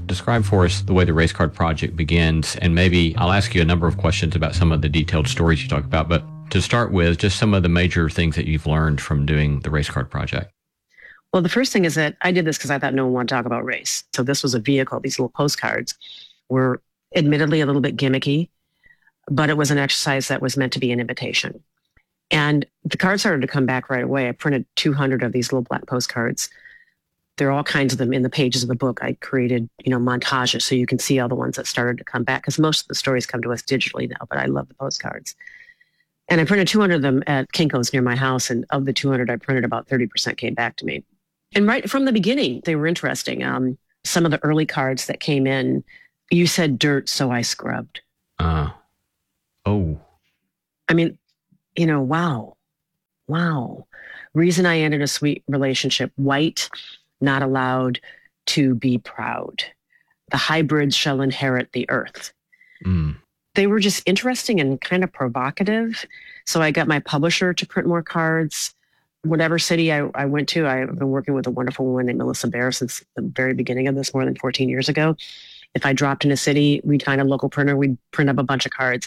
describe for us the way the Race Card Project begins, and maybe I'll ask you a number of questions about some of the detailed stories you talk about, but to start with, just some of the major things that you've learned from doing the Race Card Project. Well, the first thing is that I did this because I thought no one wanted to talk about race. So this was a vehicle. These little postcards were admittedly a little bit gimmicky, but it was an exercise that was meant to be an invitation. And the cards started to come back right away. I printed 200 of these little black postcards. There are all kinds of them in the pages of the book. I created, montages so you can see all the ones that started to come back, because most of the stories come to us digitally now, but I love the postcards. And I printed 200 of them at Kinko's near my house. And of the 200 I printed, about 30% came back to me. And right from the beginning, they were interesting. Some of the early cards that came in, you said dirt, so I scrubbed. Oh. I mean, wow. Reason I ended a sweet relationship, white, not allowed to be proud. The hybrids shall inherit the earth. They were just interesting and kind of provocative. So I got my publisher to print more cards. Whatever city I went to, I've been working with a wonderful woman named Melissa Bear since the very beginning of this, more than 14 years ago. If I dropped in a city, we'd find a local printer, we'd print up a bunch of cards.